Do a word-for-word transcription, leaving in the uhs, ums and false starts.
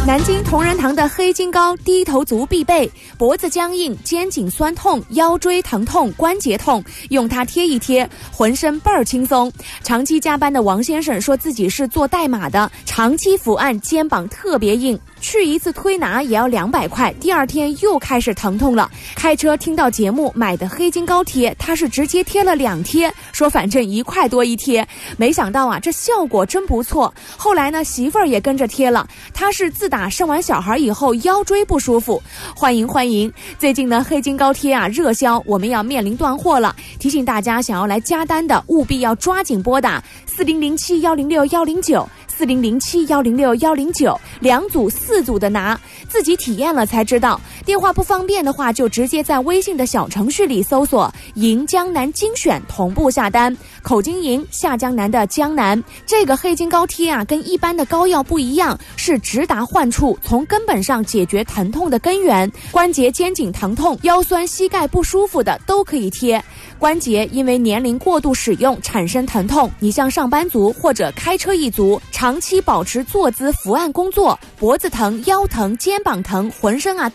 南京同仁堂的黑金膏低头族必备，脖子僵硬、肩颈酸痛、腰椎疼痛、关节痛，用它贴一贴，浑身倍儿轻松。长期加班的王先生说自己是做代码的，长期伏案，肩膀特别硬，去一次推拿也要两百块，第二天又开始疼痛了。开车听到节目买的黑金膏贴，他是直接贴了两贴，说反正一块多一贴，没想到啊，这效果真不错。后来呢，媳妇儿也跟着贴了，他是自打生完小孩以后腰椎不舒服。欢迎欢迎！最近呢，黑金膏贴啊热销，我们要面临断货了，提醒大家想要来加单的，务必要抓紧拨打四零零七幺零六幺零九。四零零七幺零六幺零九，两组四组的拿，自己体验了才知道。电话不方便的话，就直接在微信的小程序里搜索银江南精选，同步下单。口金银，下江南的江南。这个黑金膏贴啊，跟一般的膏药不一样，是直达患处，从根本上解决疼痛的根源。关节、肩颈疼痛、腰酸、膝盖不舒服的都可以贴。关节因为年龄过度使用产生疼痛，你像上班族或者开车一族，长期保持坐姿伏案工作，脖子疼、腰疼、肩膀疼，浑身啊